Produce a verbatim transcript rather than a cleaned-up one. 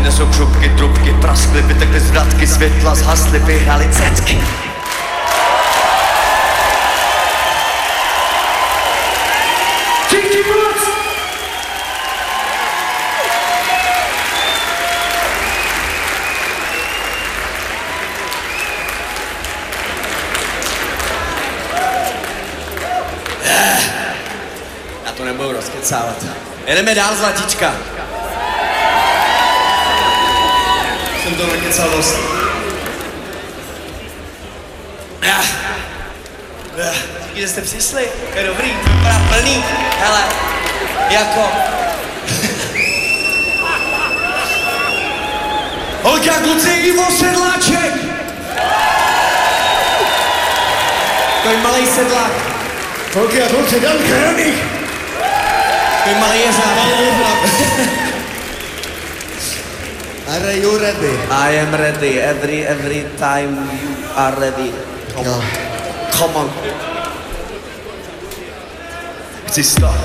Nesou křupky, trubky, praskly, vytekly z vratky, světla zhasly, vyhrály cetky. Díky moc! Já to nebudu rozkecávat. Jedeme dál, zlatíčka. Jsem to nakecal dost. Díky, že jste přišli. To je dobrý, to vypadá plný. Hele, jako... Holky a kluci, Ivo Sedláček! To je malej sedlák. Holky a kluci, Dan Kranik! To je malej jeřáb. Are you ready? I am ready. Every, every time you are ready. Come on. Come on. Chci stát.